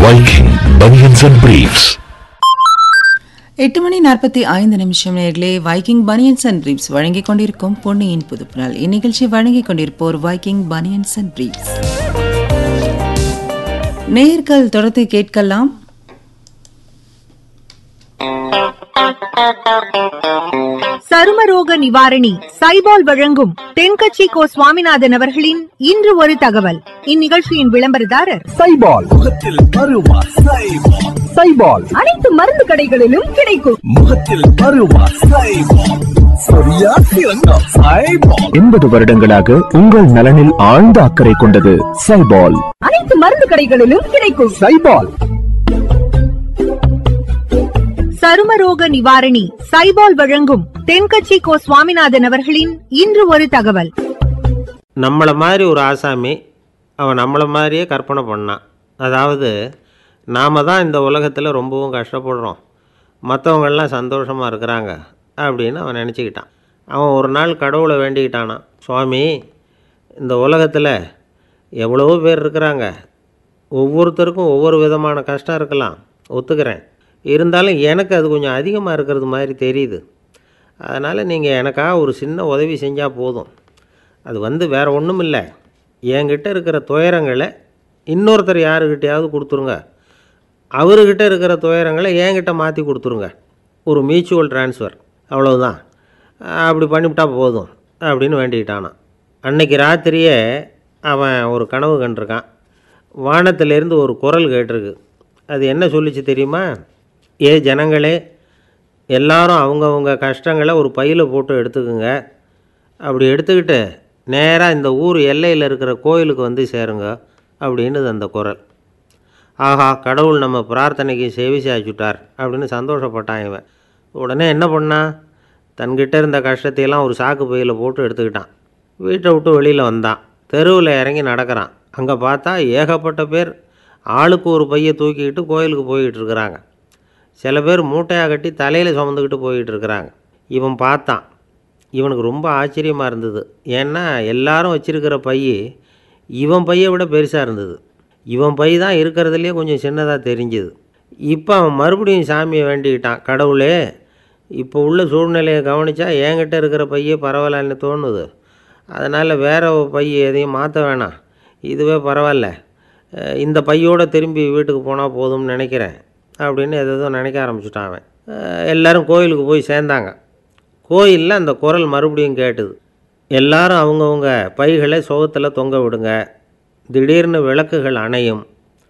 Viking Bunions and Briefs. 8:45 நேர்களே. Viking banians and briefs வழங்கிக் கொண்டிருக்கும் பொன்னியின் புதுப்புநாள். இந்நிகழ்ச்சி வழங்கிக் கொண்டிருப்போர் வைக்கிங் பனியன்ஸ் அண்ட் பிரீப்ஸ். நேர்கள் தொடர்ந்து கேட்கலாம். சருமரோக நிவாரணி சைபால் வழங்கும் தென்கட்சி கோ சுவாமிநாதன் அவர்களின் இன்று ஒரு தகவல். இந்நிகழ்ச்சியின் விளம்பரதாரர் சைபால். முகத்தில் பருவா சைபால். சைபால் அனைத்து மருந்து கடைகளிலும் கிடைக்கும். முகத்தில் பருவா சைபால். சரியா சிறந்த சைபால். 80 வருடங்களாக உங்கள் நலனில் ஆழ்ந்த அக்கறை கொண்டது சைபால். அனைத்து மருந்து கடைகளிலும் கிடைக்கும். சைபால். சருமரோக நிவாரணி சைபால் வழங்கும் தென்கட்சி கோ சுவாமிநாதன் அவர்களின் இன்று ஒரு தகவல். நம்மளை மாதிரி ஒரு ஆசாமி அவன் நம்மளை மாதிரியே கற்பனை பண்ணான். அதாவது நாம் தான் இந்த உலகத்தில் ரொம்பவும் கஷ்டப்படுறோம், மற்றவங்கள்லாம் சந்தோஷமாக இருக்கிறாங்க அப்படின்னு அவன் நினச்சிக்கிட்டான். அவன் ஒரு நாள் கடவுளை வேண்டிக்கிட்டானா, சுவாமி, இந்த உலகத்தில் எவ்வளவோ பேர் இருக்கிறாங்க, ஒவ்வொருத்தருக்கும் ஒவ்வொரு விதமான கஷ்டம் இருக்கலாம், ஒத்துக்கிறேன். இருந்தாலும் எனக்கு அது கொஞ்சம் அதிகமாக இருக்கிறது மாதிரி தெரியுது. அதனால் நீங்கள் எனக்காக ஒரு சின்ன உதவி செஞ்சால் போதும். அது வேறு ஒன்றும் இல்லை, என்கிட்ட இருக்கிற துயரங்களை இன்னொருத்தர் யாருக்கிட்டையாவது கொடுத்துருங்க, அவர்கிட்ட இருக்கிற துயரங்களை என்கிட்ட மாற்றி கொடுத்துருங்க. ஒரு மியூச்சுவல் ட்ரான்ஸ்ஃபர், அவ்வளவுதான். அப்படி பண்ணிவிட்டா போதும் அப்படின்னு வேண்டிக்கிட்டானான். அன்னைக்கு ராத்திரியே அவன் ஒரு கனவு கண்டிருக்கான். வானத்திலேருந்து ஒரு குரல் கேட்டிருக்கு. அது என்ன சொல்லிச்சு தெரியுமா? ஏ ஜனங்களே, எல்லாரும் அவங்கவுங்க கஷ்டங்களை ஒரு பையில் போட்டு எடுத்துக்குங்க. அப்படி எடுத்துக்கிட்டு நேராக இந்த ஊர் எல்லையில் இருக்கிற கோயிலுக்கு வந்து சேருங்க அப்படின்னுது அந்த குரல். ஆஹா, கடவுள் நம்ம பிரார்த்தனைக்கு செவி சாய்ச்சுட்டார் அப்படின்னு சந்தோஷப்பட்டான் இவன். உடனே என்ன பண்ணான்? தன்கிட்ட இருந்த கஷ்டத்தையெல்லாம் ஒரு சாக்கு பையில் போட்டு எடுத்துக்கிட்டான். வீட்டை விட்டு வெளியில் வந்தான். தெருவில் இறங்கி நடக்கிறான். அங்கே பார்த்தா ஏகப்பட்ட பேர் ஆளுக்கு ஒரு பையை தூக்கிக்கிட்டு கோயிலுக்கு போய்கிட்டு இருக்கிறாங்க. சில பேர் மூட்டையாக கட்டி தலையில் சுமந்துக்கிட்டு போய்கிட்டு இருக்கிறாங்க. இவன் பார்த்தான். இவனுக்கு ரொம்ப ஆச்சரியமாக இருந்தது. ஏன்னா எல்லாரும் வச்சுருக்கிற பை இவன் பையை விட பெருசாக இருந்தது. இவன் பை தான் இருக்கிறதுலே கொஞ்சம் சின்னதாக தெரிஞ்சுது. இப்போ அவன் மறுபடியும் சாமியை வேண்டிக்கிட்டான். கடவுளே, இப்போ உள்ள சூழ்நிலையை கவனித்தா என்கிட்ட இருக்கிற பையே பரவாயில்லன்னு தோணுது. அதனால் வேறு பை எதையும் மாற்ற வேணாம், இதுவே பரவாயில்ல, இந்த பையோடு திரும்பி வீட்டுக்கு போனால் போதும்னு நினைக்கிறேன் அப்படின்னு எதோ நினைக்க ஆரம்பிச்சுட்டான் அவன். எல்லோரும் கோயிலுக்கு போய் சேர்ந்தாங்க. கோயிலில் அந்த குரல் மறுபடியும் கேட்டுது. எல்லாரும் அவங்கவுங்க பைகளை சுவத்தில் தொங்க விடுங்க, திடீர்னு விளக்குகள் அணையும்,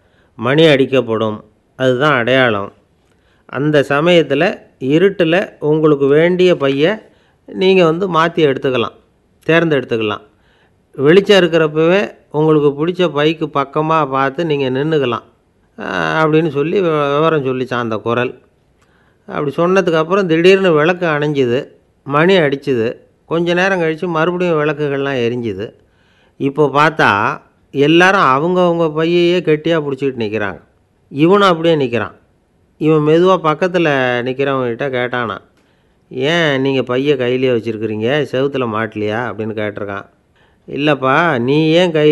மணி அடிக்கப்படும், அதுதான் அடையாளம். அந்த சமயத்தில் இருட்டில் உங்களுக்கு வேண்டிய பையை நீங்கள் மாற்றி எடுத்துக்கலாம், தேர்ந்தெடுத்துக்கலாம். வெளிச்சம் இருக்கிறப்பவே உங்களுக்கு பிடிச்ச பைக்கு பக்கமாக பார்த்து நீங்கள் நின்றுக்கலாம் அப்படின்னு சொல்லி விவரம் சொல்லிச்சான் அந்த குரல். அப்படி சொன்னதுக்கப்புறம் திடீர்னு விளக்கு அணைஞ்சிது, மணி அடிச்சுது. கொஞ்ச நேரம் கழித்து மறுபடியும் விளக்குகள்லாம் எரிஞ்சுது. இப்போ பார்த்தா எல்லாரும் அவங்கவுங்க பையையே கெட்டியாக பிடிச்சிக்கிட்டு நிற்கிறாங்க. இவனும் அப்படியே நிற்கிறான். இவன் மெதுவாக பக்கத்தில் நிற்கிறவங்ககிட்ட கேட்டானா, ஏன் நீங்கள் பையை கையிலேயே வச்சுருக்கிறீங்க, செவுத்தில் மாட்டலையா அப்படின்னு கேட்டிருக்கான். இல்லைப்பா, நீ ஏன்